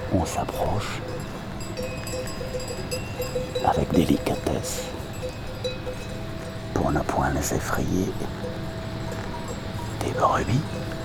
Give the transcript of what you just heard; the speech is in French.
On s'approche avec délicatesse pour ne point les effrayer. Des brebis